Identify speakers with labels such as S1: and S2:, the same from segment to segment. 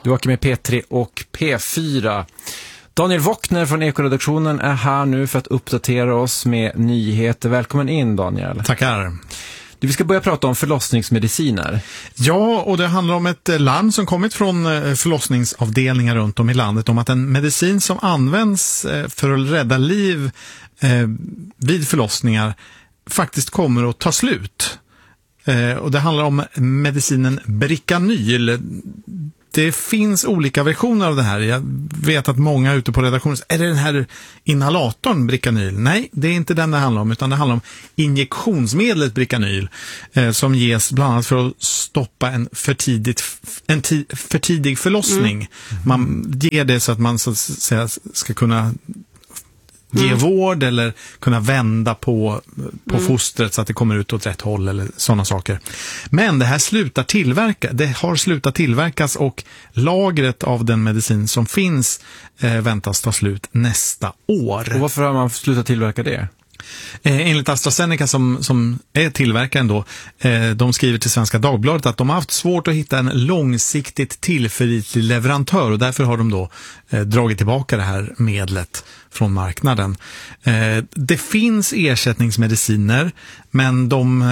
S1: Du åker med P3 och P4. Daniel Wockner från Ekoredaktionen är här nu för att uppdatera oss med nyheter. Välkommen in, Daniel.
S2: Tackar.
S1: Vi ska börja prata om förlossningsmediciner.
S2: Ja, och det handlar om ett larm som kommit från förlossningsavdelningar runt om i landet om att en medicin som används för att rädda liv vid förlossningar faktiskt kommer att ta slut. Och det handlar om medicinen Bricanyl. Det finns olika versioner av det här. Jag vet att många ute på redaktionen säger, är det den här inhalatorn Bricanyl? Nej, det är inte den det handlar om, utan det handlar om injektionsmedlet Bricanyl som ges bland annat för att stoppa en för tidig förlossning. Man ger det så att man så att säga ska kunna ge vård eller kunna vända på fostret så att det kommer ut åt rätt håll eller sådana saker. Men det här det har slutat tillverkas och lagret av den medicin som finns väntas ta slut nästa år.
S1: Och varför har man slutat tillverka det?
S2: Enligt AstraZeneca som är tillverkaren då, de skriver till Svenska Dagbladet att de har haft svårt att hitta en långsiktigt tillförlitlig leverantör och därför har de då dragit tillbaka det här medlet från marknaden. Det finns ersättningsmediciner, men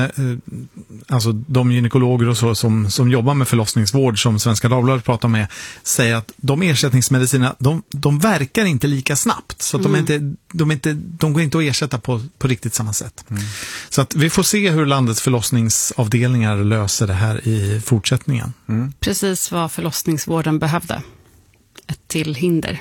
S2: de gynekologer och så som jobbar med förlossningsvård som Svenska Dagbladet pratar med säger att de ersättningsmedicinerna de verkar inte lika snabbt så att de går inte att ersätta på riktigt samma sätt. Så att vi får se hur landets förlossningsavdelningar löser det här i fortsättningen.
S3: Precis vad förlossningsvården behövde. Ett till hinder.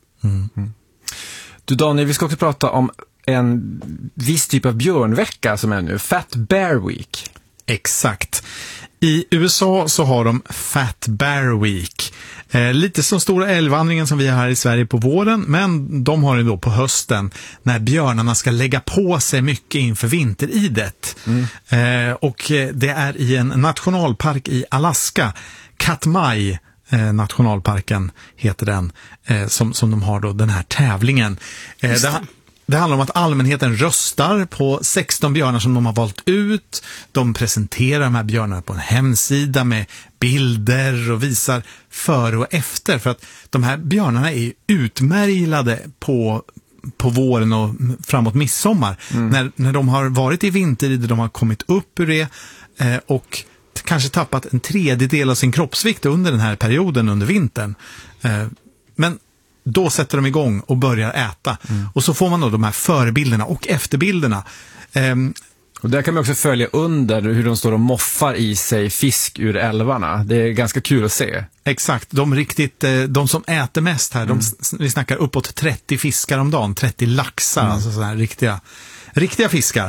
S1: Du Daniel, vi ska också prata om en viss typ av björnvecka som är nu, Fat Bear Week.
S2: Exakt. I USA så har de Fat Bear Week. Lite som stora älgvandringen som vi har här i Sverige på våren, men de har det då på hösten när björnarna ska lägga på sig mycket inför vinteridet. Och det är i en nationalpark i Alaska, Katmai nationalparken heter den, som de har då den här tävlingen. Det handlar om att allmänheten röstar på 16 björnar som de har valt ut. De presenterar de här björnarna på en hemsida med bilder och visar före och efter. För att de här björnarna är utmärglade på våren och framåt midsommar. När de har varit i vinter, de har kommit upp ur det och kanske tappat en tredjedel av sin kroppsvikt under den här perioden under vintern. Men då sätter de igång och börjar äta. Och så får man då de här förebilderna och efterbilderna.
S1: Och där kan man också följa under hur de står och moffar i sig fisk ur älvarna. Det är ganska kul att se.
S2: Exakt, de som äter mest här, vi snackar uppåt 30 fiskar om dagen, 30 laxar, alltså sådana här riktiga fiskar.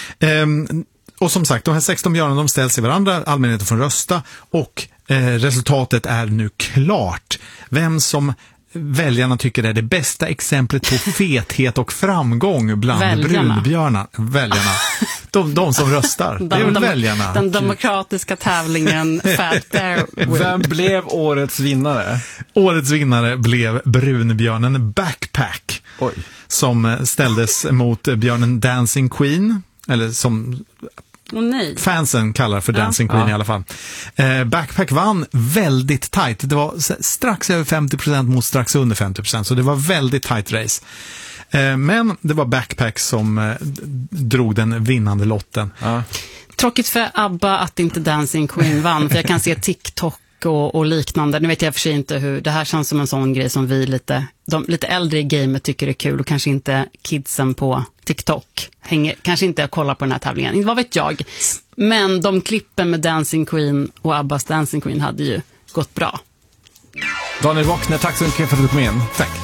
S2: Och som sagt, de här 16 björnarna de ställs i varandra, allmänheten får rösta och resultatet är nu klart. Vem som väljarna tycker är det bästa exemplet på fethet och framgång bland brunbjörnar. Väljarna. De som röstar. Det är väl väljarna.
S3: Den demokratiska tävlingen Fat Bear Week.
S1: Vem blev årets vinnare?
S2: Årets vinnare blev brunbjörnen Backpack.
S1: Oj.
S2: Som ställdes mot björnen Dancing Queen. Eller som fansen kallar för Dancing Queen i alla fall. Backpack vann väldigt tight. Det var strax över 50% mot strax under 50%. Så det var väldigt tight race. Men det var Backpack som drog den vinnande lotten.
S3: Tråkigt för ABBA att inte Dancing Queen vann. För jag kan se TikTok och liknande. Nu vet jag för sig inte hur. Det här känns som en sån grej som vi lite äldre i gamet tycker är kul och kanske inte kidsen på TikTok kanske inte kollar på den här tävlingen. Vad vet jag. Men de klippen med Dancing Queen och Abbas Dancing Queen hade ju gått bra.
S1: Daniel Wockner, tack så mycket för att du kom in.
S2: Tack.